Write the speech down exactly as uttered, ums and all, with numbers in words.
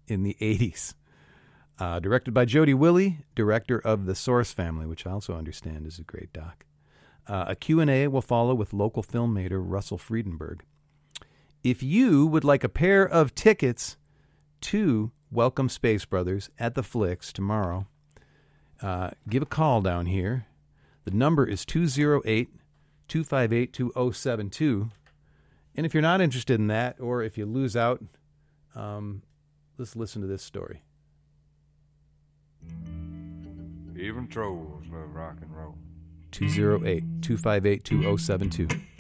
in the eighties. Uh, directed by Jody Willie, director of The Source Family, which I also understand is a great doc. Uh, a Q and A will follow with local filmmaker Russell Friedenberg. If you would like a pair of tickets to Welcome Space Brothers at the Flicks tomorrow, uh, give a call down here. The number is two oh eight, two five eight, two oh seven two. And if you're not interested in that, or if you lose out, um, let's listen to this story. Even trolls love rock and roll. two oh eight, two five eight, two oh seven two.